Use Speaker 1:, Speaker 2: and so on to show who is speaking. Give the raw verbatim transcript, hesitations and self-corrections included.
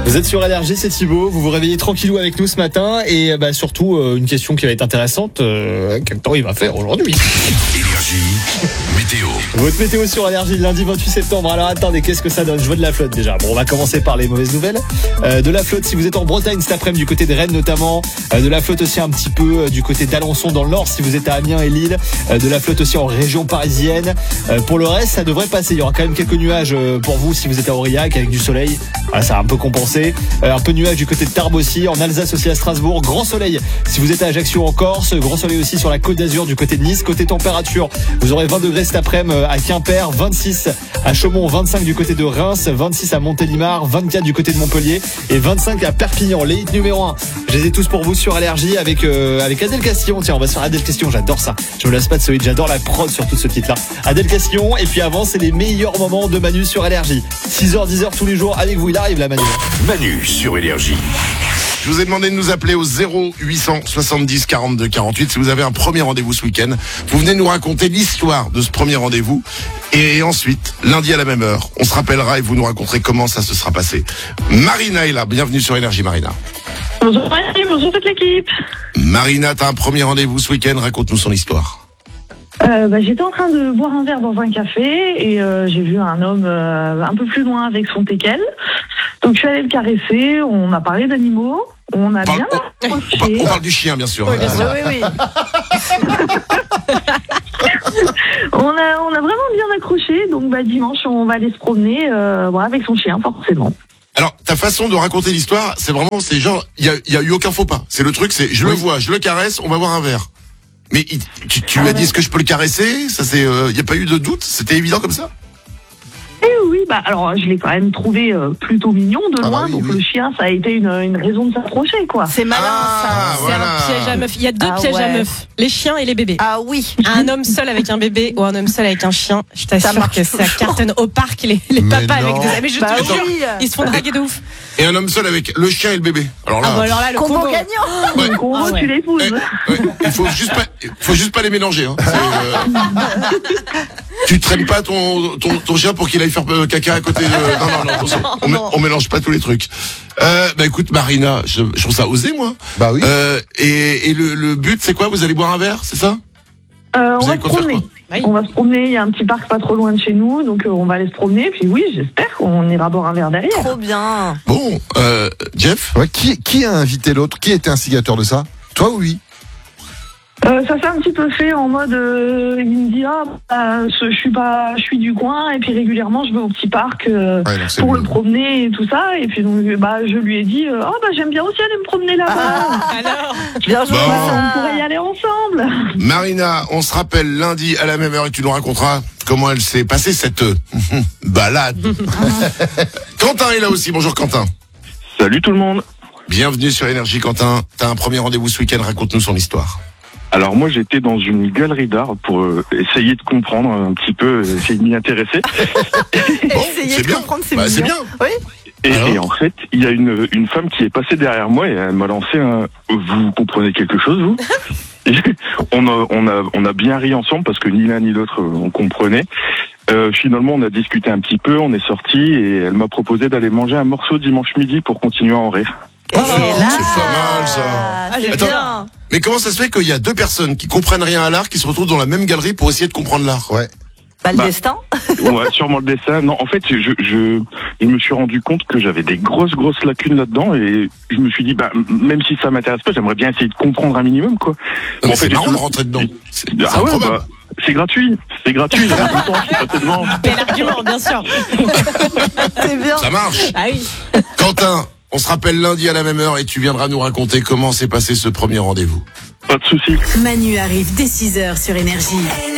Speaker 1: Vous êtes sur L R G, c'est Thibaut. Vous vous réveillez tranquillou avec nous ce matin et bah surtout euh, une question qui va être intéressante. Euh, quel temps il va faire aujourd'hui?
Speaker 2: Énergie, météo.
Speaker 1: Votre météo sur L R G, lundi vingt-huit septembre. Alors attendez, qu'est-ce que ça donne? Je veux de la flotte déjà. Bon, on va commencer par les mauvaises nouvelles. Euh, de la flotte si vous êtes en Bretagne cet après-midi du côté de Rennes notamment. Euh, de la flotte aussi un petit peu euh, du côté d'Alençon dans le nord si vous êtes à Amiens et Lille. Euh, de la flotte aussi en région parisienne. Euh, pour le reste, ça devrait passer. Il y aura quand même quelques nuages euh, pour vous si vous êtes à Aurillac avec du soleil. Voilà, ça va un peu compenser. Euh, un peu de nuages du côté de Tarbes aussi, en Alsace aussi à Strasbourg. Grand soleil si vous êtes à Ajaccio en Corse. Grand soleil aussi sur la Côte d'Azur du côté de Nice. Côté température, vous aurez vingt degrés cet après-midi à Quimper, vingt-six à Chaumont, vingt-cinq du côté de Reims, vingt-six à Montélimar, vingt-quatre du côté de Montpellier et vingt-cinq à Perpignan. Les hits numéro un. Je les ai tous pour vous sur L R J avec euh, avec Adèle Castillon. Tiens, on va se faire Adèle Castillon, j'adore ça. Je me lasse pas de ce hit, j'adore la prod sur tout ce titre-là. Adèle Castillon et puis avant, c'est les meilleurs moments de Manu sur L R J. six heures dix heures tous les jours avec vous, il arrive là Manu.
Speaker 2: Manu sur Énergie. Je vous ai demandé de nous appeler au zéro huit cent soixante-dix quarante-deux quarante-huit si vous avez un premier rendez-vous ce week-end. Vous venez nous raconter l'histoire de ce premier rendez-vous. Et ensuite, lundi à la même heure, on se rappellera et vous nous raconterez comment ça se sera passé. Marina est là. Bienvenue sur Énergie, Marina.
Speaker 3: Bonjour Manu, bonjour toute l'équipe.
Speaker 2: Marina, t'as un premier rendez-vous ce week-end. Raconte-nous son histoire.
Speaker 3: Euh, bah, j'étais en train de boire un verre dans un café et euh, j'ai vu un homme euh, un peu plus loin avec son teckel. Donc je suis allée le caresser, on a parlé d'animaux, on a
Speaker 2: On parle,
Speaker 3: bien
Speaker 2: on, on,
Speaker 3: approché.
Speaker 2: parle, on parle du chien, bien sûr.
Speaker 3: Oui, bien sûr, oui, oui. on, a, on a vraiment bien accroché, donc bah, dimanche on va aller se promener euh, voilà, avec son chien forcément.
Speaker 2: Alors, ta façon de raconter l'histoire, c'est vraiment, c'est genre, il y a, y a eu aucun faux pas. C'est le truc, c'est, je oui. le vois, je le caresse, on va boire un verre. Mais il, tu, tu ah lui as ouais. dit, est-ce que je peux le caresser? Ça, c'est, il euh, y a pas eu de doute? C'était évident comme ça?
Speaker 3: Eh oui, bah alors je l'ai quand même trouvé euh, plutôt mignon de loin, ah bah oui, donc oui. le chien, ça a été une, une raison de s'approcher, quoi.
Speaker 4: C'est malin,
Speaker 2: ah,
Speaker 4: ça.
Speaker 2: Voilà.
Speaker 5: C'est un piège à meuf. Il y a deux
Speaker 4: ah
Speaker 5: pièges
Speaker 4: ouais.
Speaker 5: à meuf. Les chiens et les bébés.
Speaker 4: Ah oui.
Speaker 5: Un homme seul avec un bébé ou un homme seul avec un chien, je t'assure que ça
Speaker 4: toujours.
Speaker 5: cartonne au parc les, les papas avec des amis. Je
Speaker 4: bah
Speaker 5: te jure,
Speaker 4: oui.
Speaker 5: ils se font draguer de ouf.
Speaker 2: Et un homme seul avec le chien et le bébé. Alors là,
Speaker 5: ah bah alors là le
Speaker 4: combo,
Speaker 5: combo
Speaker 4: gagnant.
Speaker 2: Ouais.
Speaker 3: Le combo, ah ouais. tu l'épouses.
Speaker 2: Eh, ouais. Il faut juste pas, faut juste pas les mélanger. Hein. Euh... tu traînes pas ton, ton, ton chien pour qu'il aille faire caca à côté de... Non, non, non, attention. On, non. On mélange pas tous les trucs. Euh, bah écoute, Marina, je, je trouve ça osé, moi.
Speaker 6: Bah oui.
Speaker 2: Euh, et et le, le but, c'est quoi? Vous allez boire un verre, c'est ça?
Speaker 3: euh, On va se promener. Oui. On va se promener, il y a un petit parc pas trop loin de chez nous, donc euh, on va aller se promener, puis oui, j'espère qu'on ira boire un verre derrière.
Speaker 4: Trop bien.
Speaker 2: Bon, euh, Jeff?
Speaker 6: Ouais, qui, qui a invité l'autre? Qui était instigateur de ça? Toi ou lui?
Speaker 3: Euh, ça s'est un petit peu fait en mode euh, il me dit ah bah, je suis pas je suis du coin et puis régulièrement je vais au petit parc euh, ouais, donc pour mieux. le promener et tout ça et puis donc bah je lui ai dit oh bah j'aime bien aussi aller me promener là-bas.
Speaker 5: Ah, alors
Speaker 4: bien joué,
Speaker 2: bon.
Speaker 3: On pourrait y aller ensemble.
Speaker 2: Marina, on se rappelle lundi à la même heure et tu nous raconteras comment elle s'est passée cette euh, balade. Quentin est là aussi. Bonjour Quentin.
Speaker 7: Salut tout le monde.
Speaker 2: Bienvenue sur Énergie Quentin. T'as un premier rendez-vous ce week-end, raconte-nous son histoire.
Speaker 7: Alors moi j'étais dans une galerie d'art pour euh, essayer de comprendre un petit peu, euh, essayer de m'y intéresser.
Speaker 2: Bon,
Speaker 4: essayer de
Speaker 2: bien.
Speaker 4: comprendre, c'est
Speaker 2: bah, c'est bien.
Speaker 4: Oui.
Speaker 7: Et, et en fait, il y a une, une femme qui est passée derrière moi et elle m'a lancé un « Vous comprenez quelque chose, vous ?» on, a, on, a, on a bien ri ensemble parce que ni l'un ni l'autre on comprenait. Euh, finalement, on a discuté un petit peu, on est sortis et elle m'a proposé d'aller manger un morceau dimanche midi pour continuer à en rire.
Speaker 2: Oh, c'est pas mal ça.
Speaker 4: Ah,
Speaker 2: Attends,
Speaker 4: bien.
Speaker 2: mais comment ça se fait qu'il y a deux personnes qui comprennent rien à l'art qui se retrouvent dans la même galerie pour essayer de comprendre l'art?
Speaker 6: Ouais.
Speaker 4: Bah, le
Speaker 7: bah,
Speaker 4: destin.
Speaker 7: Ouais, sûrement le destin. Non, en fait, je, je, je me suis rendu compte que j'avais des grosses, grosses lacunes là-dedans et je me suis dit, bah, même si ça m'intéresse pas, j'aimerais bien essayer de comprendre un minimum, quoi.
Speaker 2: Non,
Speaker 7: bon,
Speaker 2: c'est
Speaker 7: en fait,
Speaker 2: marrant
Speaker 7: je...
Speaker 2: de rentrer dedans. C'est,
Speaker 7: ah
Speaker 2: c'est
Speaker 7: ouais,
Speaker 2: improbable.
Speaker 7: bah, c'est gratuit. C'est gratuit. En même temps, je suis pas tellement...
Speaker 5: Bel argument, bien sûr.
Speaker 4: C'est bien.
Speaker 2: Ça marche.
Speaker 5: Ah oui.
Speaker 2: Quentin, on se rappelle lundi à la même heure et tu viendras nous raconter comment s'est passé ce premier rendez-vous.
Speaker 7: Pas de soucis.
Speaker 8: Manu arrive dès six heures sur Énergie.